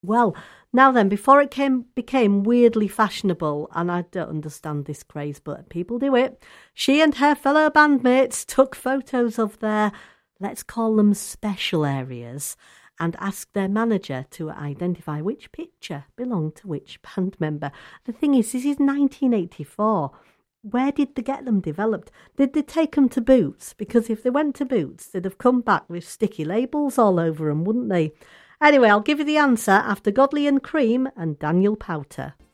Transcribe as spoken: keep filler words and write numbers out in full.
Well, now then, before it came became weirdly fashionable, and I don't understand this craze, but people do it, she and her fellow bandmates took photos of their, let's call them special areas, and asked their manager to identify which picture belonged to which band member. The thing is, this is nineteen eighty-four. Where did they get them developed? Did they take them to Boots? Because if they went to Boots, they'd have come back with sticky labels all over them, wouldn't they? Anyway, I'll give you the answer after Godley and Cream and Daniel Powter.